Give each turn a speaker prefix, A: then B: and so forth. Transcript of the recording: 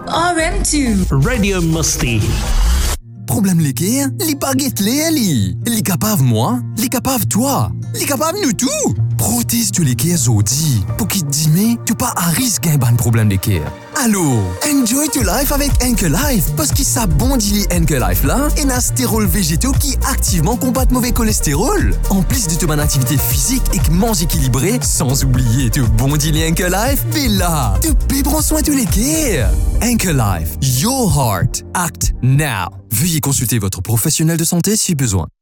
A: RM2
B: Radio Musti.
C: Problème l'équerre, les baguettes les capaves moi, les capaves toi, les capaves nous tout. Protège tous les l'équerre zodi pour qu'il dîme, tu pas à risque un ban problème l'équerre. Allô, enjoy to life avec Anchor Life parce qu'il s'abondit les Anchor Life là et n'a stérols végétaux qui activement combattent mauvais cholestérol. En plus de ton activité physique et que mange équilibré, sans oublier tout bondi les Anchor Life, mais là, tu peux prendre soin de l'équerre. Anchor Life, your heart, act now. Veuillez consulter votre professionnel de santé si besoin.